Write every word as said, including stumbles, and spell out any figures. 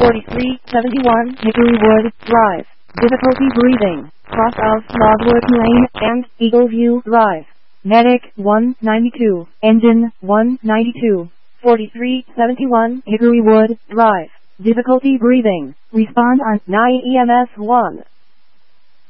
forty-three seventy-one Hickory Wood Drive. Difficulty breathing. Cross of Logwood Lane and Eagle View Drive. Medic one ninety-two. Engine one ninety-two. forty-three seventy-one Hickory Wood Drive. Difficulty breathing. Respond on nine E M S one.